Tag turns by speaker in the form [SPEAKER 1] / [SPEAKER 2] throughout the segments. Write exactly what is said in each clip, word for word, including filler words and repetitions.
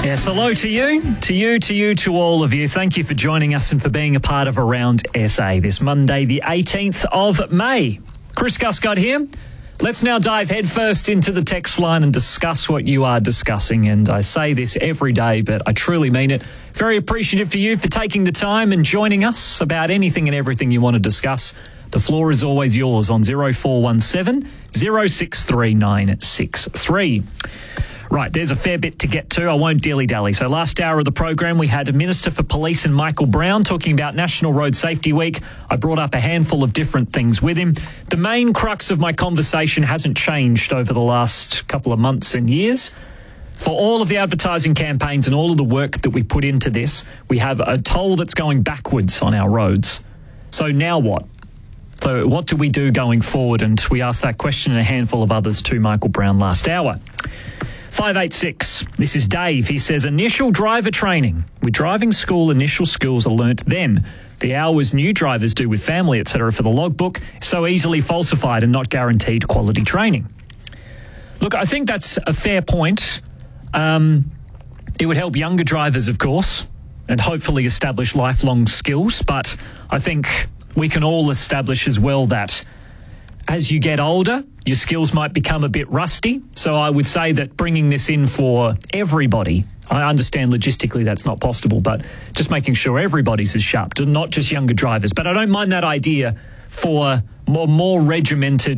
[SPEAKER 1] Yes, hello to you, to you, to you, to all of you. Thank you for joining us and for being a part of Around S A this Monday, the eighteenth of May. Chris Guscott here. Let's now dive headfirst into the text line and discuss what you are discussing. And I say this every day, but I truly mean it. Very appreciative for you for taking the time and joining us about anything and everything you want to discuss. The floor is always yours on zero four one seven, zero six three nine six three. Right, there's a fair bit to get to. I won't dilly-dally. So last hour of the program, we had Minister for Police and Michael Brown talking about National Road Safety Week. I brought up a handful of different things with him. The main crux of my conversation hasn't changed over the last couple of months and years. For all of the advertising campaigns and all of the work that we put into this, we have a toll that's going backwards on our roads. So now what? So what do we do going forward? And we asked that question and a handful of others to Michael Brown last hour. five eight six, this is Dave. He says, initial driver training. With driving school, initial skills are learnt then. The hours new drivers do with family, et cetera for the logbook, so easily falsified and not guaranteed quality training. Look, I think that's a fair point. Um, it would help younger drivers, of course, and hopefully establish lifelong skills. But I think we can all establish as well that as you get older, your skills might become a bit rusty. So I would say that bringing this in for everybody, I understand logistically that's not possible, but just making sure everybody's as sharp, not just younger drivers. But I don't mind that idea for more, more regimented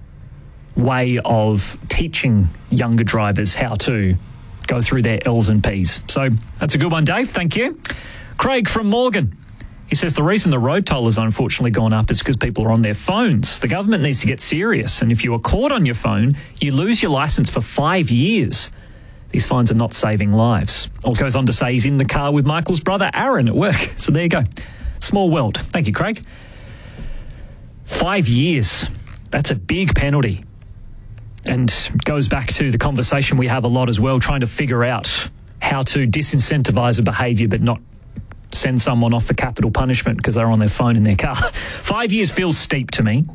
[SPEAKER 1] way of teaching younger drivers how to go through their L's and P's. So that's a good one, Dave. Thank you. Craig from Morgan. He says the reason the road toll has unfortunately gone up is because people are on their phones. The government needs to get serious. And if you are caught on your phone, you lose your licence for five years. These fines are not saving lives. Also goes on to say he's in the car with Michael's brother, Aaron, at work. So there you go. Small world. Thank you, Craig. Five years. That's a big penalty. And goes back to the conversation we have a lot as well, trying to figure out how to disincentivise a behaviour but not send someone off for capital punishment because they're on their phone in their car. Five years feels steep to me.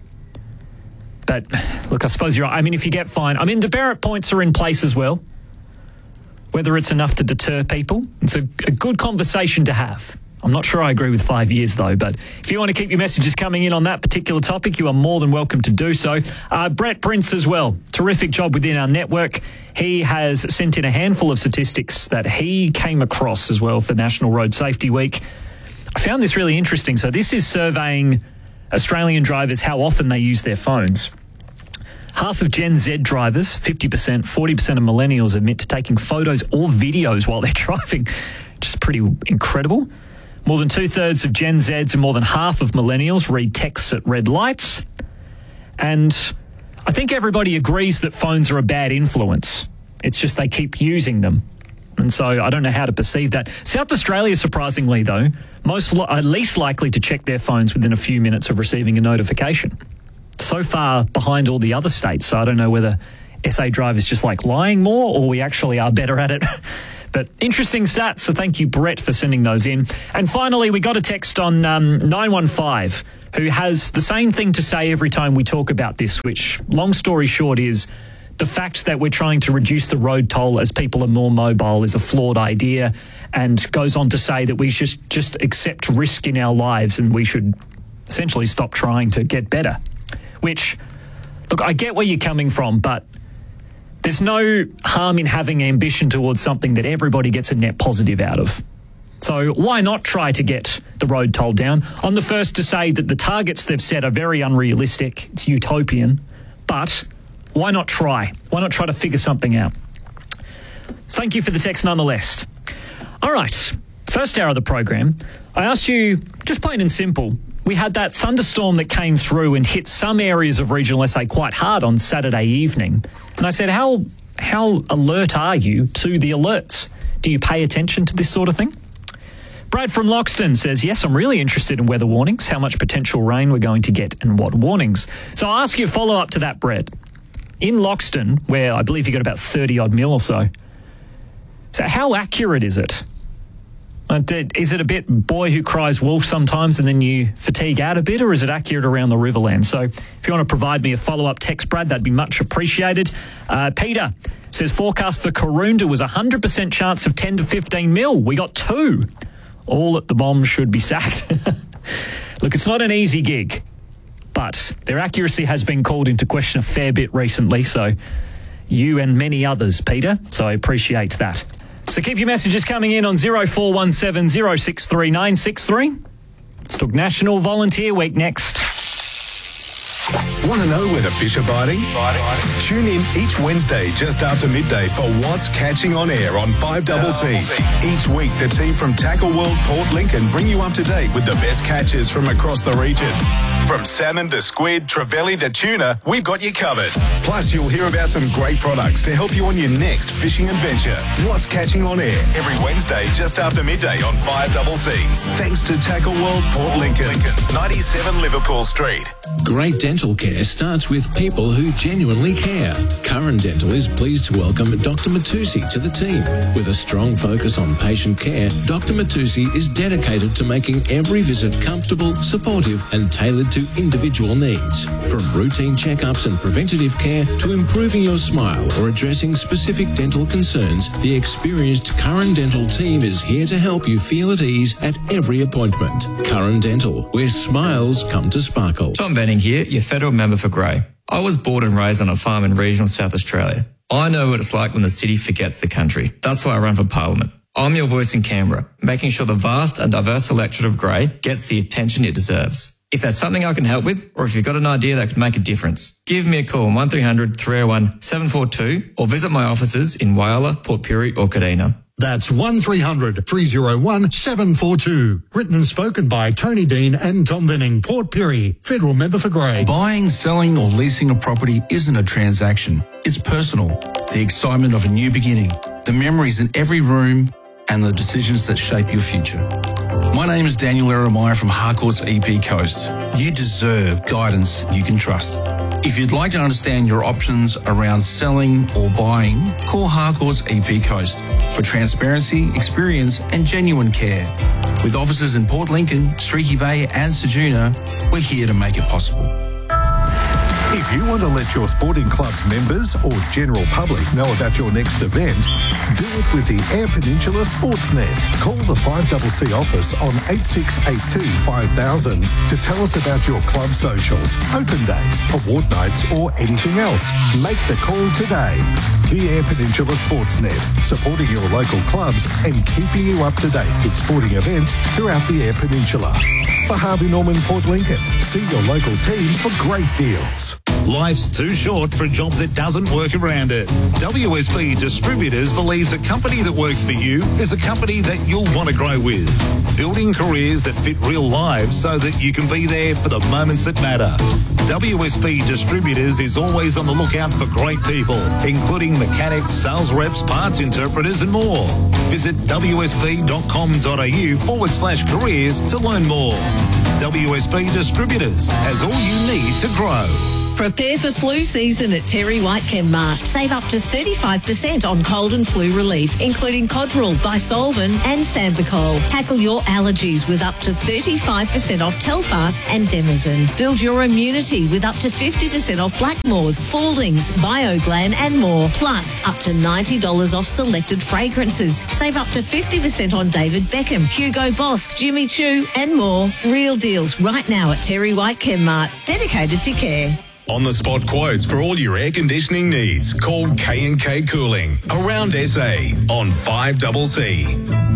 [SPEAKER 1] But, look, I suppose you're right. I mean, if you get fined... I mean, demerit points are in place as well. Whether it's enough to deter people, it's a, a good conversation to have. I'm not sure I agree with five years, though, but if you want to keep your messages coming in on that particular topic, you are more than welcome to do so. Uh, Brett Prince as well. Terrific job within our network. He has sent in a handful of statistics that he came across as well for National Road Safety Week. I found this really interesting. So this is surveying Australian drivers, how often they use their phones. Half of Gen Z drivers, fifty percent, forty percent of millennials admit to taking photos or videos while they're driving. Just pretty incredible. More than two-thirds of Gen Zs and more than half of millennials read texts at red lights. And I think everybody agrees that phones are a bad influence. It's just they keep using them. And so I don't know how to perceive that. South Australia, surprisingly, though, most li- are least likely to check their phones within a few minutes of receiving a notification. So far behind all the other states, so I don't know whether S A drivers just like lying more or we actually are better at it. But interesting stats, so thank you, Brett, for sending those in. And finally, we got a text on um, nine one five who has the same thing to say every time we talk about this, which, long story short, is the fact that we're trying to reduce the road toll as people are more mobile is a flawed idea, and goes on to say that we should just accept risk in our lives and we should essentially stop trying to get better. Which, look, I get where you're coming from, but there's no harm in having ambition towards something that everybody gets a net positive out of. So why not try to get the road toll down? I'm the first to say that the targets they've set are very unrealistic. It's utopian. But why not try? Why not try to figure something out? Thank you for the text nonetheless. All right, first hour of the program, I asked you, just plain and simple, we had that thunderstorm that came through and hit some areas of regional S A quite hard on Saturday evening. And I said, how how alert are you to the alerts? Do you pay attention to this sort of thing? Brad from Loxton says, yes, I'm really interested in weather warnings, how much potential rain we're going to get and what warnings. So I'll ask you a follow-up to that, Brad. In Loxton, where I believe you got about thirty odd mil or so, so how accurate is it? Uh, did, is it a bit boy who cries wolf sometimes and then you fatigue out a bit, or is it accurate around the Riverland? So if you want to provide me a follow-up text, Brad, that'd be much appreciated. Uh, Peter says forecast for Karoonda was one hundred percent chance of ten to fifteen mil. We got two. All at the Bombs should be sacked. Look, it's not an easy gig, but their accuracy has been called into question a fair bit recently, so you and many others, Peter, so I appreciate that. So keep your messages coming in on zero four one seven zero six three nine six three. Let's talk National Volunteer Week next.
[SPEAKER 2] Want to know where the fish are biting? Tune in each Wednesday just after midday for What's Catching on Air on five C C. Each week, the team from Tackle World Port Lincoln bring you up to date with the best catches from across the region. From salmon to squid, trevally to tuna, we've got you covered. Plus, you'll hear about some great products to help you on your next fishing adventure. What's Catching on Air every Wednesday just after midday on five C C. Thanks to Tackle World Port Lincoln, ninety-seven Liverpool Street.
[SPEAKER 3] Great dental care starts with people who genuinely care. Curran Dental is pleased to welcome Doctor Matusi to the team. With a strong focus on patient care, Doctor Matusi is dedicated to making every visit comfortable, supportive and tailored to individual needs. From routine checkups and preventative care to improving your smile or addressing specific dental concerns, the experienced Curran Dental team is here to help you feel at ease at every appointment. Curran Dental, where smiles come to sparkle.
[SPEAKER 4] Tom Benning here, your federal member for Grey. I was born and raised on a farm in regional South Australia. I know what it's like when the city forgets the country. That's why I run for Parliament. I'm your voice in Canberra, making sure the vast and diverse electorate of Grey gets the attention it deserves. If there's something I can help with, or if you've got an idea that could make a difference, give me a call on one three hundred three oh one seven four two or visit my offices in Whyalla, Port Pirie or Kadina.
[SPEAKER 5] That's one three hundred three oh one seven four two. Written and spoken by Tony Dean and Tom Benning, Port Pirie, Federal Member for Grey.
[SPEAKER 6] Buying, selling or leasing a property isn't a transaction. It's personal. The excitement of a new beginning, the memories in every room and the decisions that shape your future. My name is Daniel Eremire from Harcourts E P Coast. You deserve guidance you can trust. If you'd like to understand your options around selling or buying, call Harcourts E P Coast for transparency, experience and genuine care. With offices in Port Lincoln, Streaky Bay and Ceduna, we're here to make it possible.
[SPEAKER 2] If you want to let your sporting club's members or general public know about your next event, do it with the Eyre Peninsula Sportsnet. Call the five C C office on eight six eight two five thousand to tell us about your club socials, open days, award nights or anything else. Make the call today. The Eyre Peninsula Sportsnet, supporting your local clubs and keeping you up to date with sporting events throughout the Eyre Peninsula. For Harvey Norman Port Lincoln, see your local team for great deals.
[SPEAKER 7] Life's too short for a job that doesn't work around it. W S B Distributors believes a company that works for you is a company that you'll want to grow with. Building careers that fit real lives so that you can be there for the moments that matter. W S B Distributors is always on the lookout for great people, including mechanics, sales reps, parts interpreters and more. Visit wsb.com.au forward slash careers to learn more. W S B Distributors has all you need to grow.
[SPEAKER 8] Prepare for flu season at Terry White Chemmart. Save up to thirty-five percent on cold and flu relief, including Codral, Bisolven and Sambicol. Tackle your allergies with up to thirty-five percent off Telfast and Demizen. Build your immunity with up to fifty percent off Blackmores, Faldings, BioGlan and more. Plus, up to ninety dollars off selected fragrances. Save up to fifty percent on David Beckham, Hugo Boss, Jimmy Choo and more. Real deals right now at Terry White Chemmart. Dedicated to care.
[SPEAKER 2] On-the-spot quotes for all your air conditioning needs. Call K and K Cooling around S A on five C C.